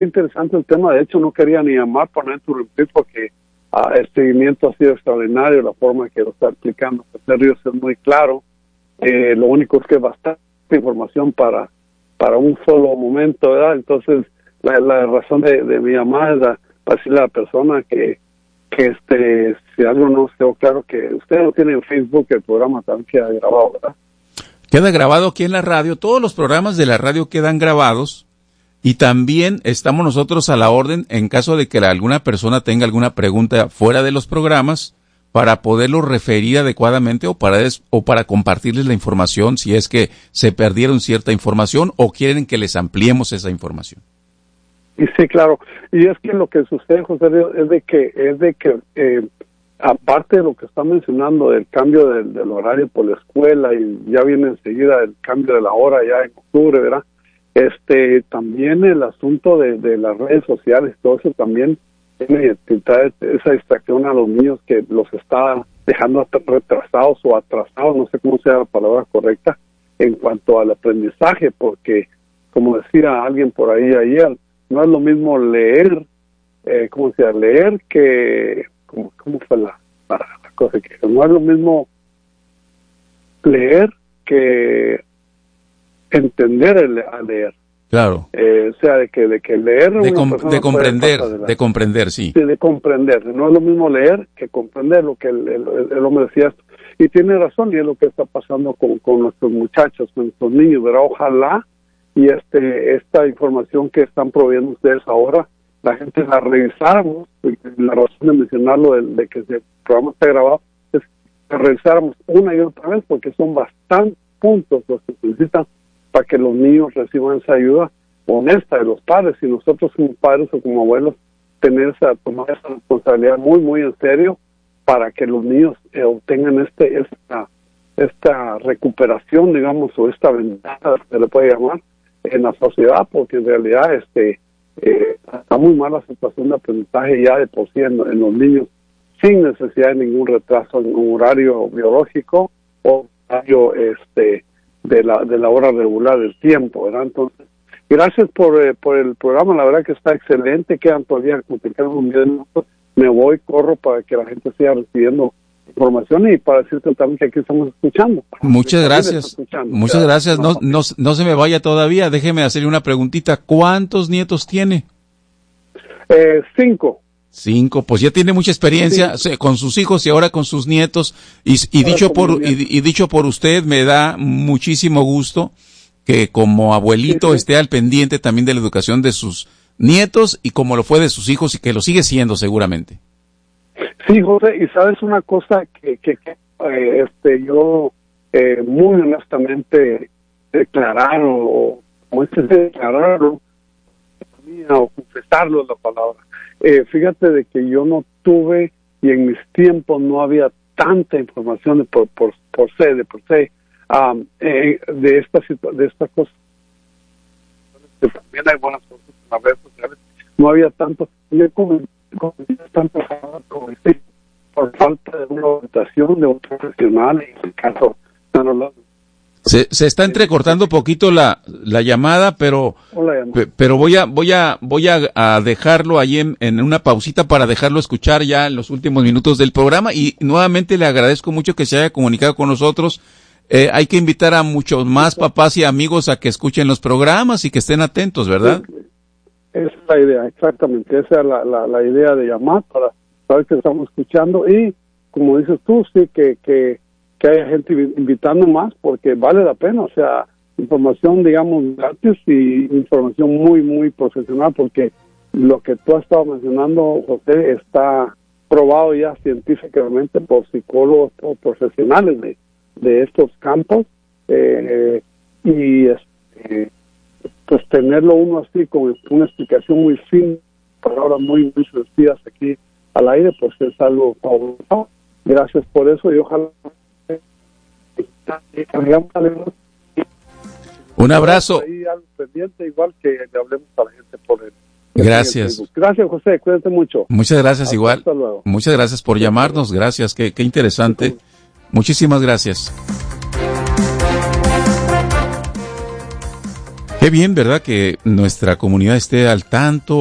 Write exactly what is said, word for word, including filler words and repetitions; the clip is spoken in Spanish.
interesante el tema. De hecho, no quería ni llamar para no interrumpir porque uh, el seguimiento ha sido extraordinario, la forma que lo está explicando José Ríos es muy claro. Eh, lo único es que es bastante información para para un solo momento, ¿verdad? Entonces, la, la razón de, de mi llamada es para decirle a la persona que, que este, si algo no quedó claro, que usted no tiene en Facebook, el programa también queda grabado, ¿verdad? Queda grabado aquí en la radio, todos los programas de la radio quedan grabados y también estamos nosotros a la orden en caso de que alguna persona tenga alguna pregunta fuera de los programas para poderlo referir adecuadamente o para des, o para compartirles la información si es que se perdieron cierta información o quieren que les ampliemos esa información. Y sí, claro. Y es que lo que sucede, José, es de que es de que eh, aparte de lo que está mencionando del cambio del, del horario por la escuela y ya viene enseguida el cambio de la hora ya en octubre, ¿verdad? Este también el asunto de, de las redes sociales, todo eso también tiene esa distracción a los niños que los está dejando retrasados o atrasados, no sé cómo sea la palabra correcta, en cuanto al aprendizaje, porque, como decía alguien por ahí ayer, no es lo mismo leer, eh, ¿cómo se llama? Leer que, ¿cómo, cómo fue la, la, la cosa? Que no es lo mismo leer que entender el, a leer. Claro. Eh, o sea, de que, de que leer... De, com de comprender, de comprender, sí. Sí, de comprender. No es lo mismo leer que comprender, lo que el, el, el hombre decía esto. Y tiene razón, y es lo que está pasando con, con nuestros muchachos, con nuestros niños, ¿verdad? Ojalá, y este esta información que están proveyendo ustedes ahora, la gente la revisáramos, la razón de mencionarlo, de, de que el programa está grabado, es que revisáramos una y otra vez, porque son bastantes puntos los que se necesitan para que los niños reciban esa ayuda honesta de los padres, y nosotros como padres o como abuelos tener esa, tomar esa responsabilidad muy, muy en serio para que los niños eh, obtengan este esta esta recuperación, digamos, o esta ventaja, se le puede llamar, en la sociedad, porque en realidad este eh, está muy mala situación de aprendizaje ya de por sí en, en los niños, sin necesidad de ningún retraso en un horario biológico o horario este de la de la hora regular del tiempo, ¿verdad? Entonces, gracias por eh, por el programa, la verdad que está excelente, quedan todavía como te quedan un minuto, me voy, corro para que la gente siga recibiendo información y para decirte también que aquí estamos escuchando. Muchas gracias, muchas gracias, no, no, no se me vaya todavía, déjeme hacerle una preguntita, ¿cuántos nietos tiene? Eh, cinco. Cinco, pues ya tiene mucha experiencia sí. con sus hijos y ahora con sus nietos, y, y dicho por y, y dicho por usted, me da muchísimo gusto que como abuelito sí, sí. esté al pendiente también de la educación de sus nietos y como lo fue de sus hijos y que lo sigue siendo seguramente. Sí, José, y sabes una cosa que, que, que eh, este yo eh, muy honestamente declarar o como este declararlo o confesarlo es la palabra. Eh, fíjate de que yo no tuve y en mis tiempos no había tanta información de por por por se de por se um, eh, de esta de estas cosas. También hay buenas cosas en las redes sociales. No había tanto. Yo comencé tanto con este por falta de una orientación de un profesional en el caso no, no, no. Se, se está entrecortando poquito la, la llamada, pero, pe, pero voy a, voy a, voy a, a dejarlo ahí en, en una pausita para dejarlo escuchar ya en los últimos minutos del programa y nuevamente le agradezco mucho que se haya comunicado con nosotros. Eh, hay que invitar a muchos más papás y amigos a que escuchen los programas y que estén atentos, ¿verdad? Esa es la idea, exactamente. Esa es la, la, la idea de llamar para saber que estamos escuchando y, como dices tú, sí, que, que que haya gente invitando más porque vale la pena, o sea, información digamos gratis y información muy muy profesional porque lo que tú has estado mencionando, José, está probado ya científicamente por psicólogos o profesionales de, de estos campos eh, y este, pues tenerlo uno así con una explicación muy fina, palabras muy, muy sencillas aquí al aire, pues es algo fabuloso. Gracias por eso y ojalá un abrazo. Ahí al pendiente, igual que le hablemos a la gente por el, gracias. El gracias, José. Cuídate mucho. Muchas gracias, hasta igual. Hasta luego. Muchas gracias por llamarnos. Gracias. Qué, qué interesante. Muchísimas gracias. Qué bien, ¿verdad? Que nuestra comunidad esté al tanto.